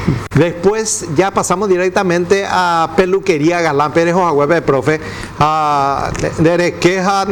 Después ya pasamos directamente a Peluquería Galán Pérez Ojahuepe, profe. A Nerequeja,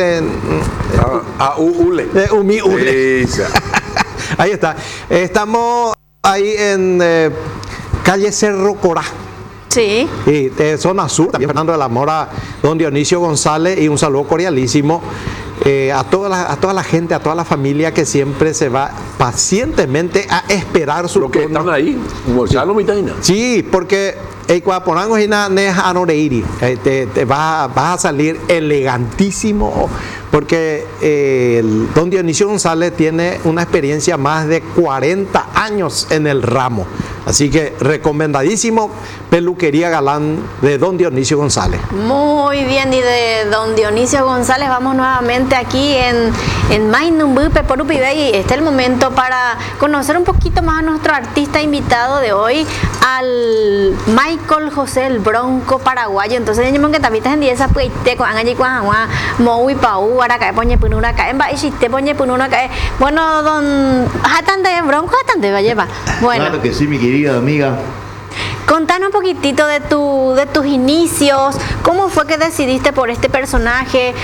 A Ule. Umi Ule. Ahí está. Estamos ahí en calle Cerro Corá. Sí. Y zona sur, también Fernando de la Mora, don Dionisio González, y un saludo cordialísimo a toda la gente, a toda la familia que siempre se va pacientemente a esperar su Lo que turno. están ahí, Gonzalo Mitaina. Sí, porque Cuaporango y Anoreiri, te vas a salir elegantísimo, porque el don Dionisio González tiene una experiencia más de 40 años en el ramo. Así que recomendadísimo, Peluquería Galán de don Dionisio González. Muy bien, y de don Dionisio González vamos nuevamente aquí en Mainumbupe por Upibey. Este es el momento para conocer un poquito más a nuestro artista invitado de hoy, al Michael José el Bronco paraguayo. Entonces, yo que también en día esa puite con allí con agua, Moui Pau, Aracae, Poñe Punura, Cae, Baishite, Poñe Punura, Cae. Bueno, don Hatan de Bronco, Hatan de Valleva. Bueno. Claro que sí, mi querida amiga. Contanos un poquitito de tus inicios, cómo fue que decidiste por este personaje,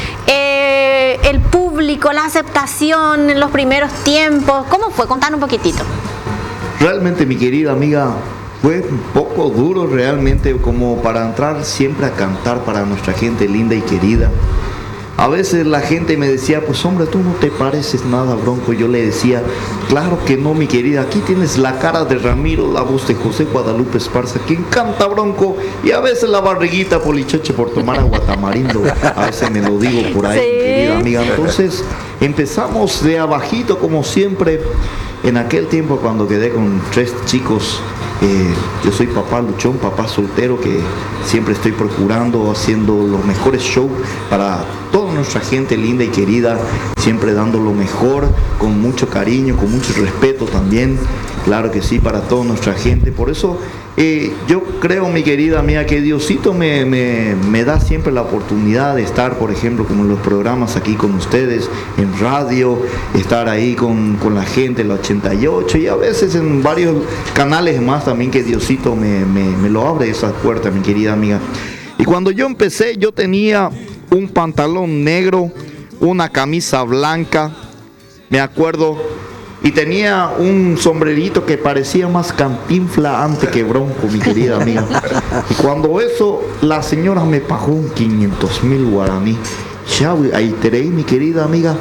el público, la aceptación en los primeros tiempos, ¿cómo fue? Contanos un poquitito. Realmente, mi querida amiga, fue un poco duro realmente como para entrar siempre a cantar para nuestra gente linda y querida. A veces la gente me decía, pues hombre, tú no te pareces nada, Bronco. Yo le decía, claro que no, mi querida. Aquí tienes la cara de Ramiro, la voz de José Guadalupe Esparza, quien canta, Bronco. Y a veces la barriguita policheche por tomar agua tamarindo. A veces me lo digo por ahí, sí, mi querida amiga. Entonces empezamos de abajito como siempre. En aquel tiempo cuando quedé con 3 chicos, yo soy papá luchón, papá soltero, que siempre estoy procurando, haciendo los mejores shows para toda nuestra gente linda y querida, siempre dando lo mejor, con mucho cariño, con mucho respeto también, claro que sí, para toda nuestra gente. Por eso yo creo, mi querida mía, que Diosito me da siempre la oportunidad de estar, por ejemplo, como en los programas aquí con ustedes, en radio, estar ahí con la gente, la 88, y a veces en varios canales más también, que Diosito me lo abre esas puertas, mi querida amiga. Y cuando yo empecé, yo tenía un pantalón negro, una camisa blanca, me acuerdo, y tenía un sombrerito que parecía más Cantinfla antes que Bronco, mi querida amiga. Y cuando eso, la señora me pagó un 500,000 guaraní. Ya, ahí tenéis, mi querida amiga,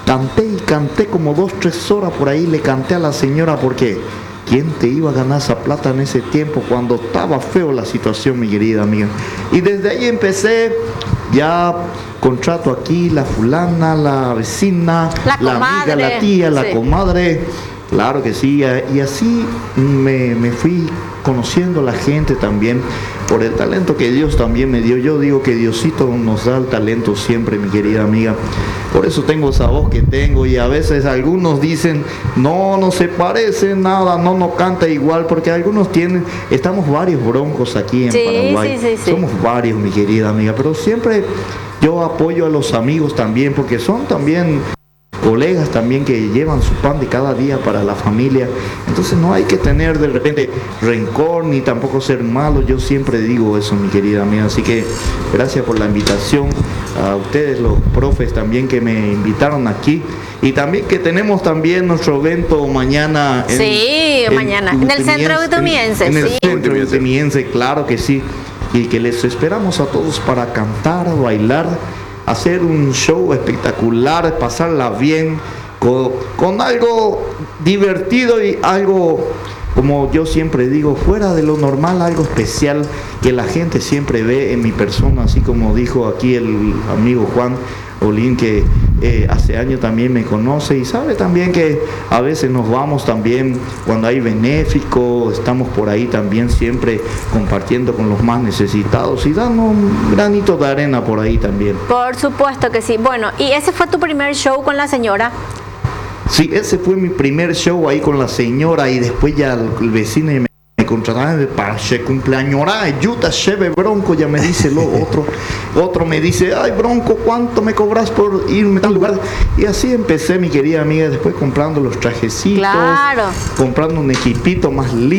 canté como 2-3 horas por ahí, le canté a la señora, porque ¿quién te iba a ganar esa plata en ese tiempo cuando estaba feo la situación, mi querida amiga? Y desde ahí empecé, ya contrato aquí, la fulana, la vecina, la amiga, la tía, la comadre, claro que sí, y así me fui conociendo a la gente también, por el talento que Dios también me dio. Yo digo que Diosito nos da el talento siempre, mi querida amiga. Por eso tengo esa voz que tengo, y a veces algunos dicen, no se parece nada, no canta igual, porque algunos estamos varios broncos aquí en Paraguay. Sí. Somos varios, mi querida amiga, pero siempre yo apoyo a los amigos también, porque son también colegas también que llevan su pan de cada día para la familia. Entonces no hay que tener de repente rencor, ni tampoco ser malo. Yo siempre digo eso, mi querida amiga. Así que gracias por la invitación a ustedes, los profes también que me invitaron aquí, y también que tenemos también nuestro evento mañana mañana en el centro Utumiense. En el centro Utumiense, claro que sí, y que les esperamos a todos para cantar, bailar, hacer un show espectacular, pasarla bien, con algo divertido y algo, como yo siempre digo, fuera de lo normal, algo especial que la gente siempre ve en mi persona, así como dijo aquí el amigo Juan Olín, que hace años también me conoce y sabe también que a veces nos vamos también cuando hay benéfico, estamos por ahí también siempre compartiendo con los más necesitados y dando un granito de arena por ahí también. Por supuesto que sí. Bueno, ¿y ese fue tu primer show con la señora? Sí, ese fue mi primer show ahí con la señora, y después ya el vecino me contrataron para ese cumpleaños, ayuda, cheve Bronco, ya me dice lo otro me dice, ay Bronco, ¿cuánto me cobras por irme a tal lugar? Y así empecé, mi querida amiga, después comprando los trajecitos, comprando un equipito más lindo.